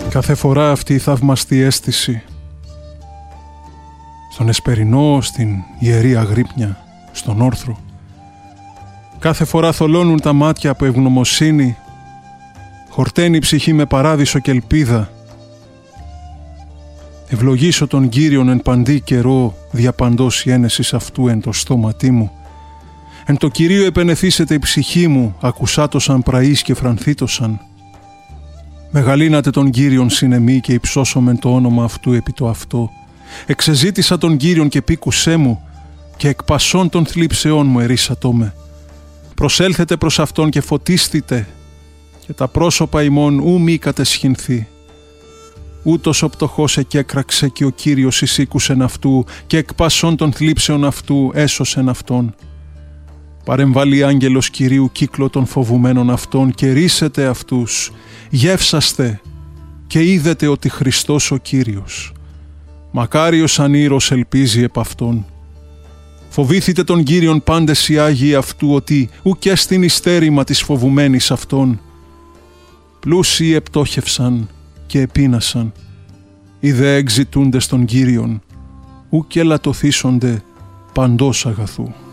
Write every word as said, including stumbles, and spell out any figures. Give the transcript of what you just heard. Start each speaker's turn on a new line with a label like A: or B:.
A: Κάθε φορά αυτή η θαυμαστή αίσθηση, στον Εσπερινό, στην Ιερή Αγρύπνια, στον Όρθρο, κάθε φορά θολώνουν τα μάτια από ευγνωμοσύνη, χορταίνει η ψυχή με παράδεισο και ελπίδα. Ευλογήσω τον Κύριον εν παντή καιρό, διαπαντός η ένεσης αυτού εν το στόματί μου. Εν το Κυρίο επενεθήσεται η ψυχή μου, ακουσάτωσαν πραείς και φρανθήτωσαν. Μεγαλύνατε τον Κύριον συνεμή και υψώσομεν το όνομα αυτού επί το αυτό. Εξεζήτησα τον Κύριον και πήκουσέ μου και εκ πασών των θλίψεών μου ερίσατό με. Προσέλθετε προς αυτόν και φωτίστητε και τα πρόσωπα ημών ου μη κατεσχυνθεί. Ούτως ο πτωχός εκέκραξε και ο Κύριος εισήκουσεν αυτού και εκ πασών των θλίψεων αυτού έσωσεν αυτόν. Παρεμβάλλει άγγελος Κυρίου κύκλο των φοβουμένων αυτών και ρίσετε αυτούς. Γεύσαστε και είδετε ότι Χριστός ο Κύριος. Μακάριος ανήρος ελπίζει επ' αυτόν. Φοβήθητε τον Κύριον πάντες οι Άγιοι αυτού ότι ουκ έστιν ιστέρημα της φοβουμένης αυτών. Πλούσιοι επτόχευσαν και επίνασαν. Οι δε εξητούντες τον Κύριον ουκ ελαττωθήσονται παντός αγαθού.